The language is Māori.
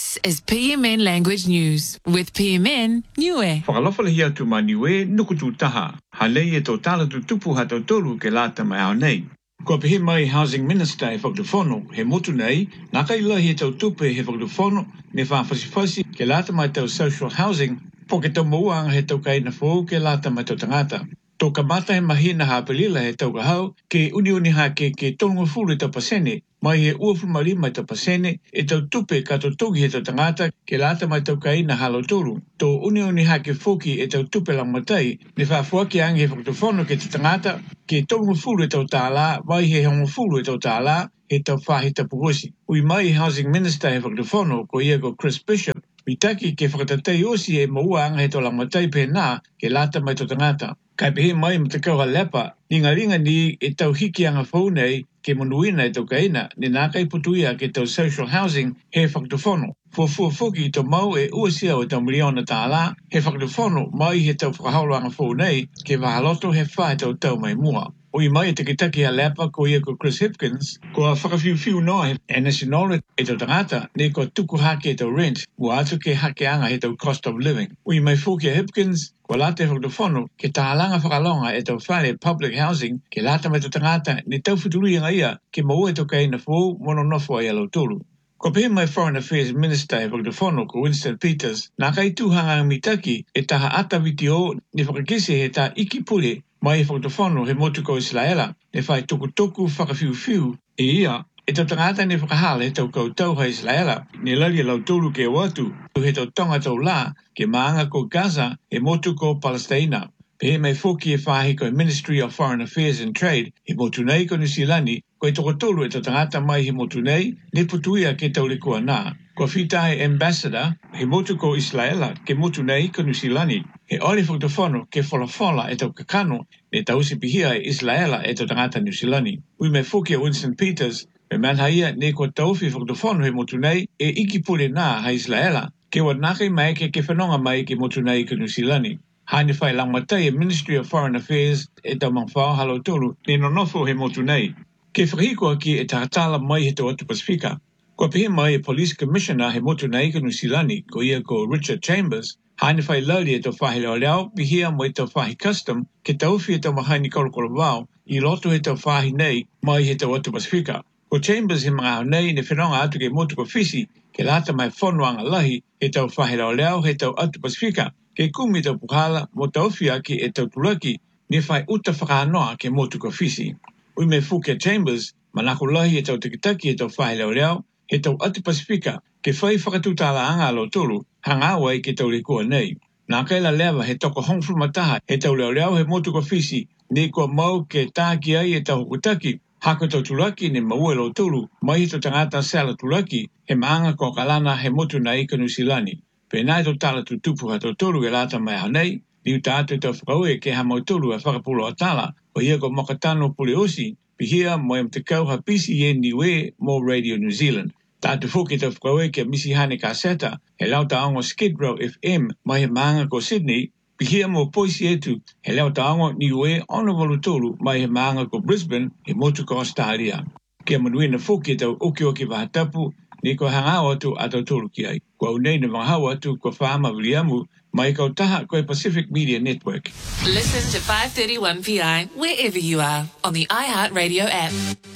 This is PMN Language News with PMN Niue. Whakalofala hia tu ma Niue nukutu taha. Halei e tō tala tu tupu hato tolu ke lata mai au nei. Kua pehe mai Housing Minister e whakatuwhono he motu nei, nā kai lahi e tau tupe he whakatuwhono me whawhasifasi ke lata mai tau social housing, po ke tau mauanga he tau kaina fōu ke lata mai tau tangata. Tō kamata he mahina hapelila he tau kahau ke unioni ha ke tonga fulu e tau pasene, mai he uafumari mai tau pasene e tau tupe kato togi he tau tangata ke lata mai tau kaina halo tolu. Tō unioni ha ke foki e tau tupe lang matai, ne whafuaki angi he whakatuwhono ke tau tangata ke tonga fulu e tau tāla, mai he hongo fulu e tau tāla, he tau whahi tapu hosi. Ui mai Housing Minister he whakatuwhono ko ia ko Chris Bishop, mitaki ke whakatatei osi e maua anga he tau lang matai pēnā ke lata mai tau tangata. Kai pehe mai ma te kauha lepa, ni ngaringa ni e tau hiki anga whaunei ke monuina e tau kaina, ni nā kai putuia ke tau social housing he whakatuwhono. Fua fuki i tau mau e uasia o tau miliona tāla, he whakatuwhono mai he tau whakahauro anga whaunei ke wahaloto he whae tau mai mua. Ui mai e te kitaki a lepa ko ia ko Chris Hipkins, ko a whakawhiu noa e national e tau tangata, ne ko tuku hake e tau rent, ua atu ke hake anga he tau cost of living. Ui mai fuki a Hipkins, ko late whakatuwhono ke tālanga whakalonga e tau whare public housing ke lata mai tau tangata ne tau whituruianga ia ke maua e tau kaina fōu mono nofo ai alo tolu. Ko pehe mai Foreign Affairs Minister e whakatuwhono ko Winston Peters, nā kai tūhanga mitaki e taha atawiti o ne whakakise he tā iki pule mai whakatuwhono he motu ko Israela, ne whai toku whakawhiu e ia, e tau tangata ne whakahala he tau koutou ha Israela, ne lari lau tolu ke watu, he tau tonga tau la, ke maanga ko Gaza, he motu ko Palestina. Pehe mai foki e whahi ko Ministry of Foreign Affairs and Trade, he motu nei ko Nusilani, ko e toko tolu e tau tangata mai he motu nei, ne putuia ke tau likua nā. Ko whitahe Ambassador, he motu ko Israela, ke motu nei ko Nusilani. He ori whakatuwhono ke whalafola e tau kakano, ne tau sipihia e Israela e tau tangata Nusilani. Ui mai foki a Winston Peters, me manhaia ne ko tauwhi whakatuwhono he motu nei, e iki pule nā ha Israela, ke wa nākai mai ke whanonga mai ke motu nei ko Nusilani. Haine whai langmatai e Ministry of Foreign Affairs e tau mangwhao halo tolu, ne nonofo he motu nei. Ke whakahikoa ki e tahatala mai he tau atu Pasifika. Ko pehe mai e Police Commissioner he motu nei ko Nusilani, ko ia ko Richard Chambers, haine whai lauri e tau whahi leo leo, pihia mo e tau whahi custom, ke tauwhi e tau mahaini kolokolo wau, I loto he tau whahi nei, mai he tau atu Pasifika. Ko Chambers he mga nei ne whenonga atu ke motu ko fisi, ke lata mai whonoanga lahi, he tau whahi leo leo he tau atu Pasifika, ke kumi tau puhala mo tau whiaki e tau tulaki, ne whai uta whakaanoa ke motu ko fisi. Ui me fuke Chambers, manako lahi e tau tikitaki e tau whahi leo leo, he tau atu Pasifika, ke whai whakatutala anga alo tolu, hanga awai ke tau likua nei. Nā kaila lewa he toko hongfrumataha he tau leo leo he motu ko fisi, ne kua mau ke tāki ai e tau hukutaki, hako tau tulaki ne maua lo tolu, mai he tau tangata sala tulaki, he maanga ko kalana he motu na ika Nusilani. Pēnā tau tala tu tupu ha tau tolu e lata mai hanei, liu tātu tau whakaue ke ha mau tolu e whakapulo atala, o ia ko makatano pule osi, pihia mo em te kau ha pisi e Niue mo Radio New Zealand. Tātu fuki tau whakaue ke misi hane kaseta, he lau taongo Skid Row FM mai he maanga ko Sydney, pihia mo poisi etu, he lau taongo Niue ono volutolu mai he maanga ko Brisbane, he motu ko Australia. Kia manuina fuki tau oki wahatapu, ni ko hangau atu atau tolu ki ai. Kua unei na wangahau atu ko whaama wiliamu, mai kau taha koe Pacific Media Network. Listen to 531 PI wherever you are on the iHeartRadio app.